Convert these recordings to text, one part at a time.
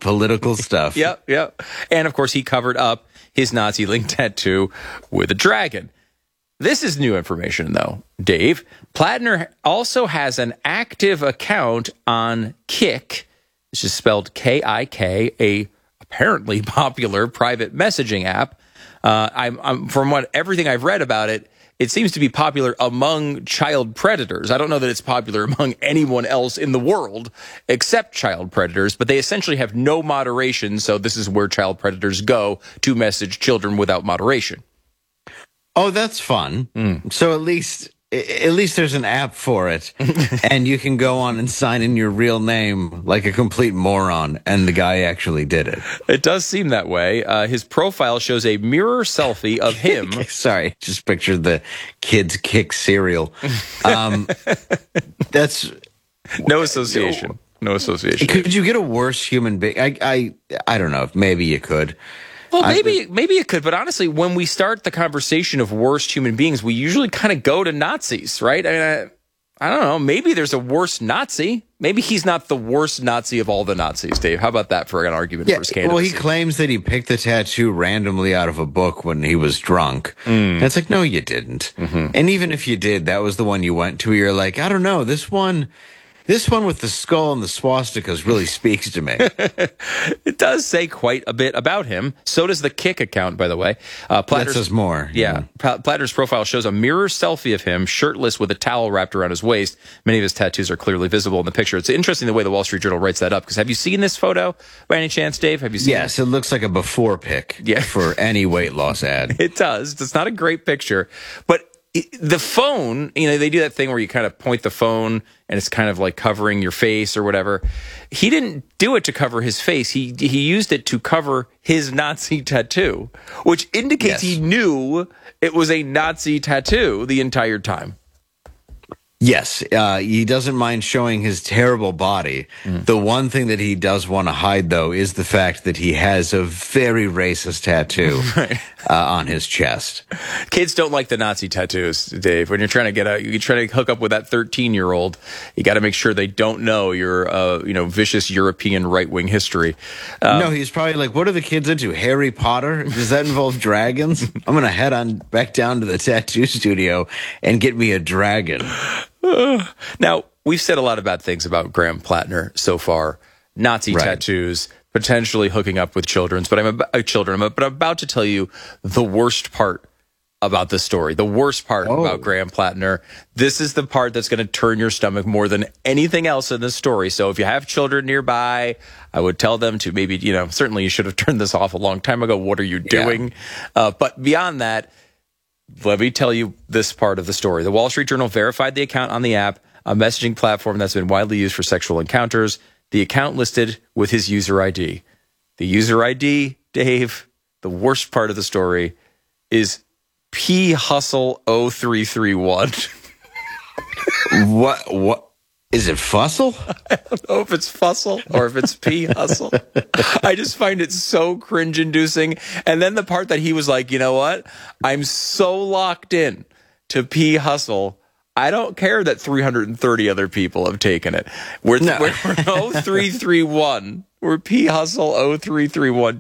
political stuff. Yep. And, of course, he covered up his Nazi link tattoo with a dragon. This is new information, though, Dave. Plattner also has an active account on Kik, which is spelled K-I-K, a apparently popular private messaging app. From everything I've read about it, it seems to be popular among child predators. I don't know that it's popular among anyone else in the world except child predators, but they essentially have no moderation, so this is where child predators go to message children without moderation. Oh, that's fun. So at least there's an app for it, and you can go on and sign in your real name like a complete moron, and the guy actually did it. It does seem that way. His profile shows a mirror selfie of him. Sorry, just pictured the kids' Kik cereal. That's no association. No association. Could you get a worse human being? I don't know. Maybe you could. Well, maybe it could, but honestly, when we start the conversation of worst human beings, we usually kind of go to Nazis, right? I mean, I don't know. Maybe there's a worse Nazi. Maybe he's not the worst Nazi of all the Nazis, Dave. How about that for an argument for his candidacy? Well, he claims that he picked the tattoo randomly out of a book when he was drunk. And it's like, no, you didn't. And even if you did, that was the one you went to. You're like, I don't know, this one with the skull and the swastikas really speaks to me. It does say quite a bit about him. So does the Kik account, by the way. That says more. Yeah. Plattner's profile shows a mirror selfie of him, shirtless with a towel wrapped around his waist. Many of his tattoos are clearly visible in the picture. It's interesting the way the Wall Street Journal writes that up, because have you seen this photo by any chance, Dave? Have you seen Yes, it looks like a before pic for any weight loss ad. It does. It's not a great picture, but the phone, they do that thing where you kind of point the phone and it's kind of like covering your face or whatever. He didn't do it to cover his face. He used it to cover his Nazi tattoo, which indicates he knew it was a Nazi tattoo the entire time. Yes, he doesn't mind showing his terrible body. The one thing that he does want to hide, though, is the fact that he has a very racist tattoo on his chest. Kids don't like the Nazi tattoos, Dave. When you're trying to hook up with that 13-year-old, you got to make sure they don't know your, vicious European right-wing history. No, he's probably like, what are the kids into? Harry Potter? Does that involve dragons? I'm going to head on back down to the tattoo studio and get me a dragon. Now, we've said a lot of bad things about Graham Plattner so far. Nazi tattoos, potentially hooking up with children. But I'm about to tell you the worst part about the story. The worst part about Graham Plattner. This is the part that's going to turn your stomach more than anything else in this story. So if you have children nearby, I would tell them to maybe, certainly you should have turned this off a long time ago. What are you doing? But beyond that, let me tell you this part of the story. The Wall Street Journal verified the account on the app, a messaging platform that's been widely used for sexual encounters. The account listed with his user ID. The user ID, Dave, the worst part of the story is P Hustle 0331. What? Is it Fussle? I don't know if it's Fussle or if it's P Hustle. I just find it so cringe-inducing. And then the part that he was like, you know what? I'm so locked in to P Hustle, I don't care that 330 other people have taken it. We're 0331. We're P Hustle 0331.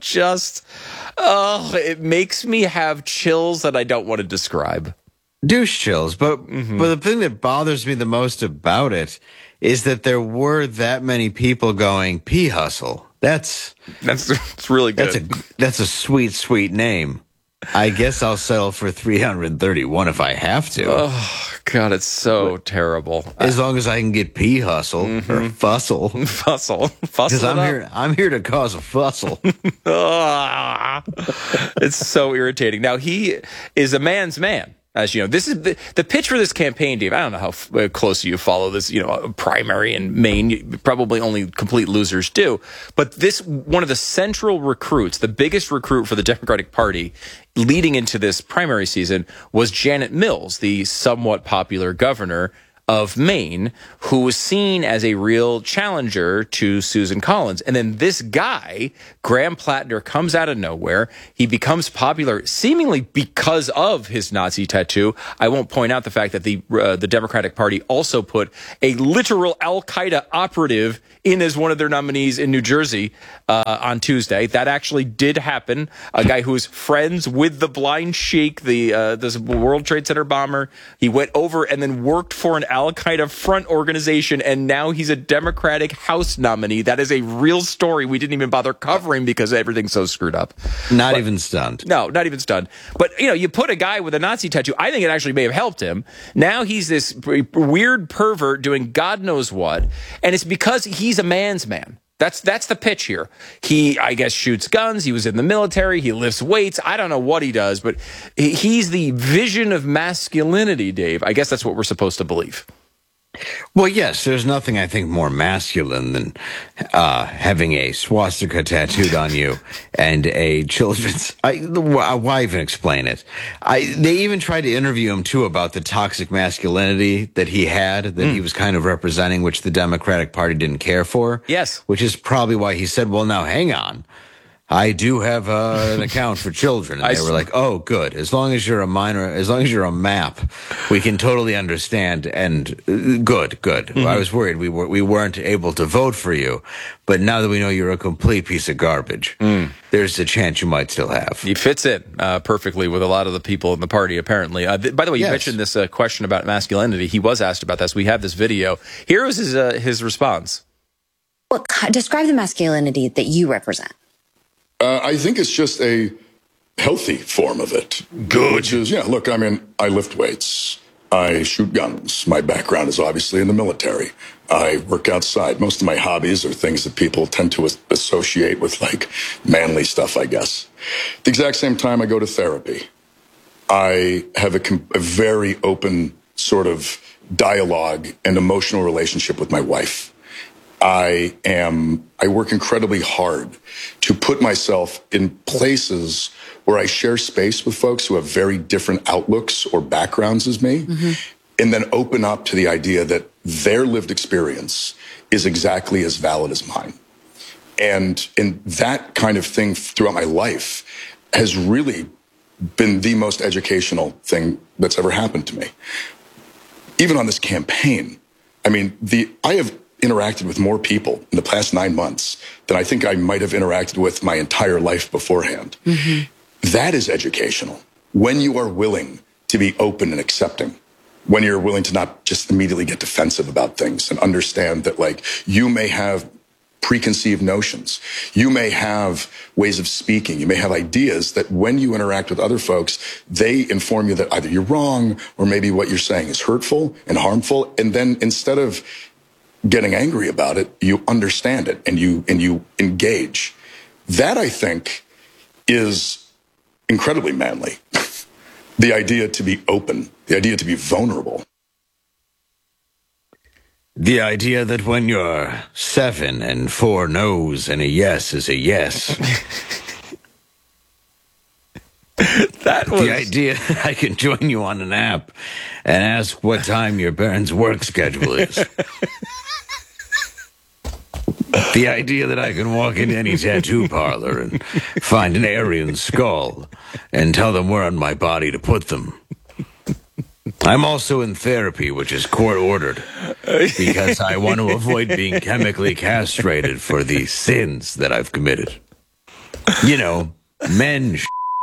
It makes me have chills that I don't want to describe. Douche chills. But the thing that bothers me the most about it is that there were that many people going P Hustle. That's really good. That's a sweet, sweet name. I guess I'll settle for 331 if I have to. Oh God, it's so terrible. As long as I can get P Hustle or Fussle. Fussle. Because I'm here to cause a fussle. It's so irritating. Now he is a man's man. As you know, this is the pitch for this campaign, Dave. I don't know how close you follow this, primary in Maine. Probably only complete losers do. But one of the central recruits, the biggest recruit for the Democratic Party leading into this primary season was Janet Mills, the somewhat popular governor of Maine, who was seen as a real challenger to Susan Collins. And then this guy, Graham Plattner, comes out of nowhere. He becomes popular seemingly because of his Nazi tattoo. I won't point out the fact that the Democratic Party also put a literal Al-Qaeda operative in as one of their nominees in New Jersey on Tuesday. That actually did happen. A guy who was friends with the blind sheikh, this World Trade Center bomber. He went over and then worked for an Al-Qaeda front organization, and now he's a Democratic House nominee. That is a real story we didn't even bother covering because everything's so screwed up. Not even stunned. No, not even stunned. But, you put a guy with a Nazi tattoo, I think it actually may have helped him. Now he's this weird pervert doing God knows what, and it's because he's a man's man. That's the pitch here. He, I guess, shoots guns. He was in the military. He lifts weights. I don't know what he does, but he's the vision of masculinity, Dave. I guess that's what we're supposed to believe. Well, yes, there's nothing I think more masculine than having a swastika tattooed on you and a children's. Why even explain it? They even tried to interview him too about the toxic masculinity that he had, that he was kind of representing, which the Democratic Party didn't care for. Yes, which is probably why he said, "Well, now hang on. I do have an account for children." And they were like, "Oh, good. As long as you're a minor, as long as you're a MAP, we can totally understand." And good. Mm-hmm. I was worried we weren't able to vote for you, but now that we know you're a complete piece of garbage, there's a chance you might still have. He fits it perfectly with a lot of the people in the party, apparently. By the way, you mentioned this question about masculinity. He was asked about this. We have this video. Here was his response. Well, describe the masculinity that you represent. I think it's just a healthy form of it. Good. Which is, look, I lift weights. I shoot guns. My background is obviously in the military. I work outside. Most of my hobbies are things that people tend to associate with, like, manly stuff, I guess. At the exact same time, I go to therapy. I have a very open sort of dialogue and emotional relationship with my wife. I work incredibly hard to put myself in places where I share space with folks who have very different outlooks or backgrounds as me, and then open up to the idea that their lived experience is exactly as valid as mine. And that kind of thing throughout my life has really been the most educational thing that's ever happened to me. Even on this campaign, I have interacted with more people in the past 9 months than I think I might have interacted with my entire life beforehand. That is educational. When you are willing to be open and accepting, when you're willing to not just immediately get defensive about things and understand that, like, you may have preconceived notions, you may have ways of speaking, you may have ideas that when you interact with other folks, they inform you that either you're wrong or maybe what you're saying is hurtful and harmful. And then instead of getting angry about it, you understand it and you engage. That, I think, is incredibly manly. The idea to be open, the idea to be vulnerable. The idea that when you're 7 and 4 no's and a yes is a yes. The idea that I can join you on an app and ask what time your parents' work schedule is. The idea that I can walk into any tattoo parlor and find an Aryan skull and tell them where on my body to put them. I'm also in therapy, which is court-ordered, because I want to avoid being chemically castrated for the sins that I've committed. Men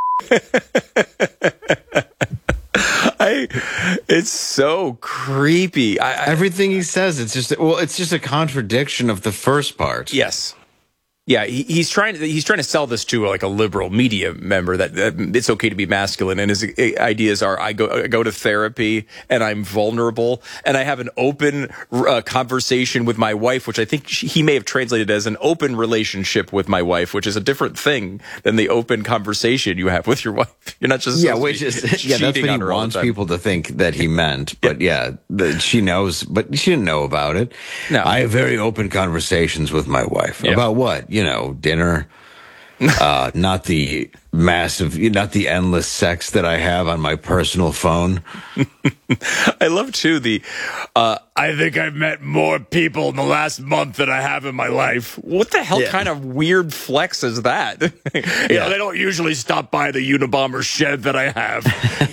It's so creepy. Everything he says, it's just a contradiction of the first part. Yes. Yeah, he's trying to sell this to like a liberal media member that it's okay to be masculine, and his ideas are I go to therapy and I'm vulnerable and I have an open conversation with my wife, which I think he may have translated as an open relationship with my wife, which is a different thing than the open conversation you have with your wife. You're not just that's what he wants people to think that he meant. But she knows, but she didn't know about it. No. I have very open conversations with my wife about what. Dinner, not the not the endless sex that I have on my personal phone. I love, too, I think I've met more people in the last month than I have in my life. What the hell kind of weird flex is that? You know, they don't usually stop by the Unabomber shed that I have.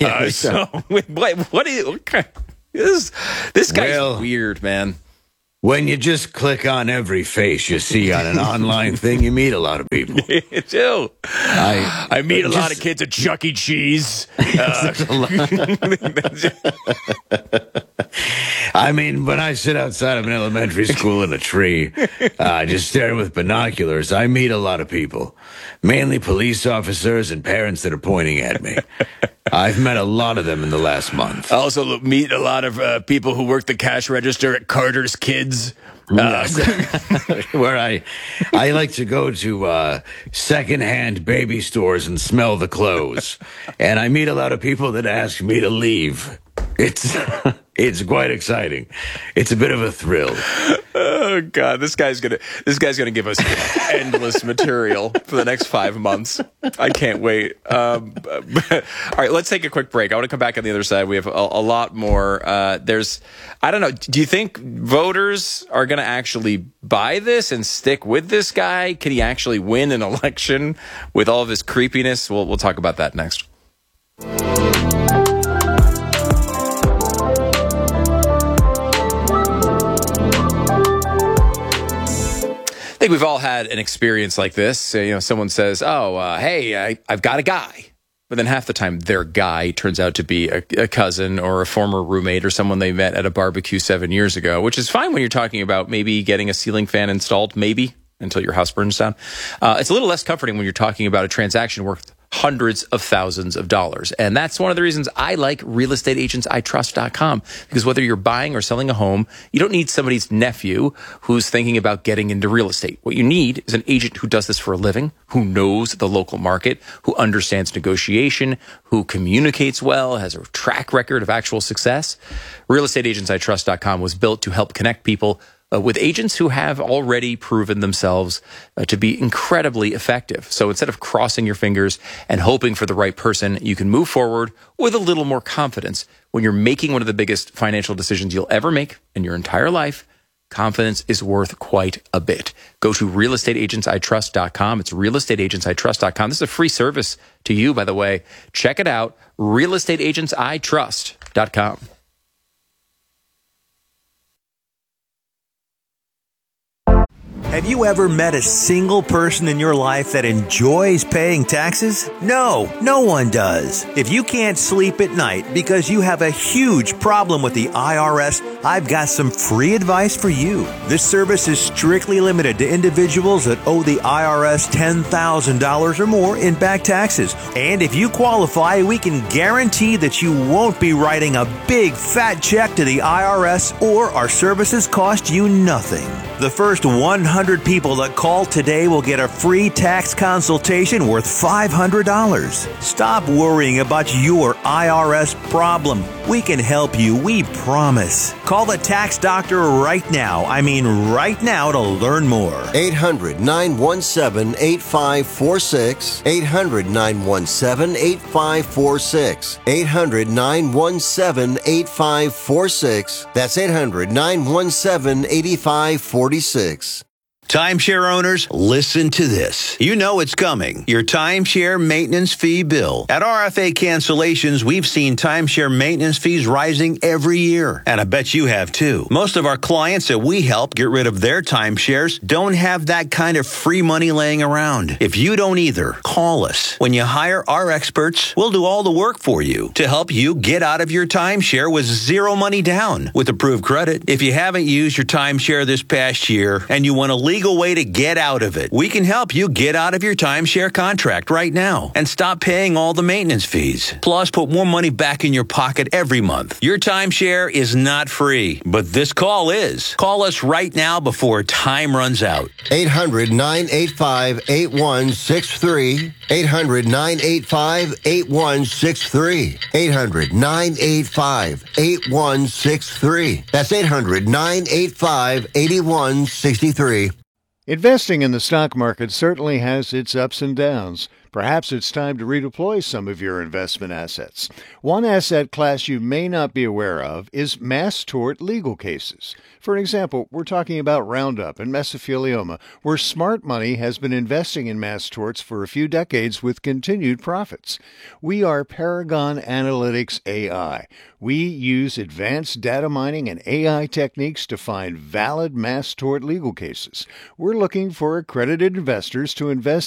This guy's weird, man. When you just click on every face you see on an online thing, you meet a lot of people. You do. I meet a lot of kids at Chuck E. Cheese. I mean, when I sit outside of an elementary school in a tree, just staring with binoculars, I meet a lot of people, mainly police officers and parents that are pointing at me. I've met a lot of them in the last month. I also meet a lot of people who work the cash register at Carter's Kids. Where I like to go to secondhand baby stores and smell the clothes. And I meet a lot of people that ask me to leave. It's quite exciting. It's a bit of a thrill. Oh God, this guy's gonna give us endless material for the next 5 months. I can't wait. All right, let's take a quick break. I want to come back on the other side. We have a lot more. I don't know. Do you think voters are going to actually buy this and stick with this guy? Can he actually win an election with all of his creepiness? We'll talk about that next. I think we've all had an experience like this. You know, someone says, hey, I've got a guy. But then half the time, their guy turns out to be a cousin or a former roommate or someone they met at a barbecue 7 years ago, which is fine when you're talking about maybe getting a ceiling fan installed, maybe, until your house burns down. It's a little less comforting when you're talking about a transaction worth hundreds of thousands of dollars. And that's one of the reasons I like realestateagentsitrust.com, because whether you're buying or selling a home, you don't need somebody's nephew who's thinking about getting into real estate. What you need is an agent who does this for a living, who knows the local market, who understands negotiation, who communicates well, has a track record of actual success. Realestateagentsitrust.com was built to help connect people with agents who have already proven themselves to be incredibly effective. So instead of crossing your fingers and hoping for the right person, you can move forward with a little more confidence. When you're making one of the biggest financial decisions you'll ever make in your entire life, confidence is worth quite a bit. Go to realestateagentsitrust.com. It's realestateagentsitrust.com. This is a free service to you, by the way. Check it out, realestateagentsitrust.com. Have you ever met a single person in your life that enjoys paying taxes? No, no one does. If you can't sleep at night because you have a huge problem with the IRS, I've got some free advice for you. This service is strictly limited to individuals that owe the IRS $10,000 or more in back taxes. And if you qualify, we can guarantee that you won't be writing a big fat check to the IRS, or our services cost you nothing. The first 100 people that call today will get a free tax consultation worth $500. Stop worrying about your IRS problem. We can help you, we promise. Call the tax doctor right now. I mean right now, to learn more. 800-917-8546. 800-917-8546. 800-917-8546. That's 800-917-8546. Timeshare owners, listen to this. You know it's coming. Your timeshare maintenance fee bill. At RFA Cancellations, we've seen timeshare maintenance fees rising every year. And I bet you have too. Most of our clients that we help get rid of their timeshares don't have that kind of free money laying around. If you don't either, call us. When you hire our experts, we'll do all the work for you to help you get out of your timeshare with zero money down with approved credit. If you haven't used your timeshare this past year and you want to legal way to get out of it, we can help you get out of your timeshare contract right now and stop paying all the maintenance fees. Plus, put more money back in your pocket every month. Your timeshare is not free, but this call is. Call us right now before time runs out. 800-985-8163. 800-985-8163. 800-985-8163. That's 800-985-8163. Investing in the stock market certainly has its ups and downs. Perhaps it's time to redeploy some of your investment assets. One asset class you may not be aware of is mass tort legal cases. For example, we're talking about Roundup and mesothelioma, where smart money has been investing in mass torts for a few decades with continued profits. We are Paragon Analytics AI. We use advanced data mining and AI techniques to find valid mass tort legal cases. We're looking for accredited investors to invest